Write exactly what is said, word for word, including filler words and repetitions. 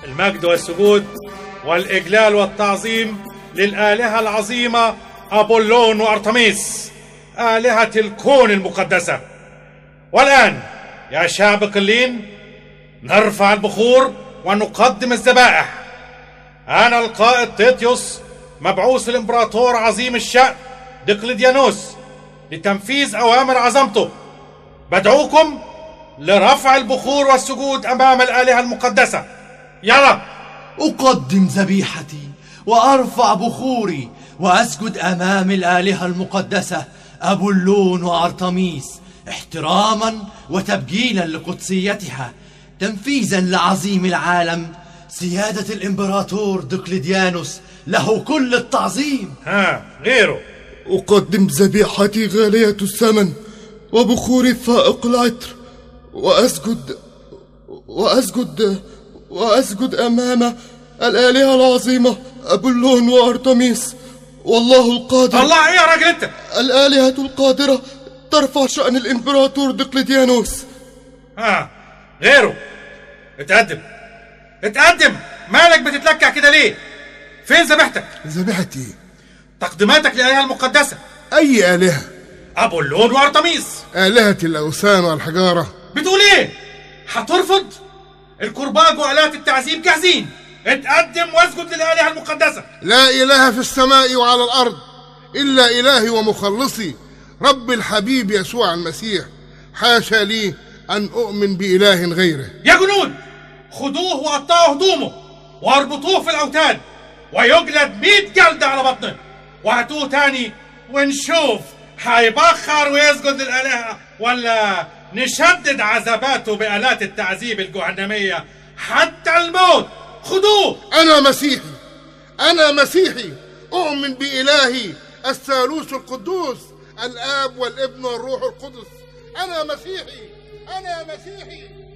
المجد والسجود والإجلال والتعظيم للآلهة العظيمة أبولون وأرتميس آلهة الكون المقدسة. والآن يا شعب قلين نرفع البخور ونقدم الذبائح. أنا القائد تيتيوس مبعوث الإمبراطور عظيم الشأن دقلديانوس لتنفيذ أوامر عظمته، بدعوكم لرفع البخور والسجود أمام الآلهة المقدسة. يلا. أقدم ذبيحتي وأرفع بخوري وأسجد أمام الآلهة المقدسة أبولون وأرتميس احتراما وتبجيلا لقدسيتها، تنفيذا لعظيم العالم سيادة الإمبراطور دقلديانوس له كل التعظيم. ها غيره. أقدم ذبيحتي غالية الثمن وبخوري فائق العطر وأسجد وأسجد وأسجد أمام الآلهة العظيمة أبولون وأرتميس والله القادر. الله إيه يا راجل أنت؟ الآلهة القادرة ترفع شأن الإمبراطور دقلديانوس. ها غيره. اتقدم اتقدم، مالك بتتلكع كده ليه؟ فين ذبيحتك؟ ذبيحتي تقديماتك للآلهة المقدسة. أي آلهة؟ أبولون وأرتميس. آلهة الأوثان والحجارة. بتقول إيه؟ هترفض؟ الكرباج وآلات التعذيب جاهزين، اتقدم واسجد للآلهة المقدسة. لا إله في السماء وعلى الأرض إلا إلهي ومخلصي رب الحبيب يسوع المسيح، حاشا لي أن أؤمن بإله غيره. يا جنود خدوه وقطعوا هدومه واربطوه في الأوتاد ويجلد مئة جلدة على بطنه، وهاتوه تاني ونشوف هيبخر ويسجد للآلهة ولا نشدد عذاباته بآلات التعذيب الجهنمية حتى الموت. خدوه. أنا مسيحي، أنا مسيحي، أؤمن بإلهي الثالوث القدوس الآب والابن والروح القدس. أنا مسيحي، أنا مسيحي.